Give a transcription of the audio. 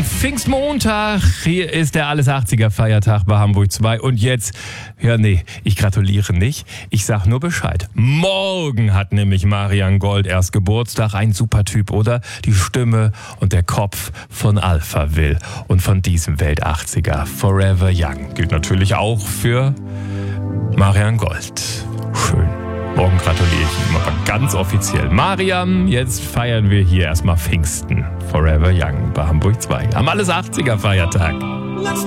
Ein Pfingstmontag. Hier ist der Alles 80er Feiertag bei Hamburg 2. Und jetzt, ich gratuliere nicht. Ich sag nur Bescheid. Morgen hat nämlich Marian Gold erst Geburtstag. Ein super Typ, oder? Die Stimme und der Kopf von Alphaville. Und von diesem Welt 80er Forever Young. Gilt natürlich auch für Marian Gold. Schön. Morgen gratuliere ich ihm aber ganz offiziell. Mariam, jetzt feiern wir hier erstmal Pfingsten. Forever Young bei Hamburg 2. Am Alles 80er Feiertag.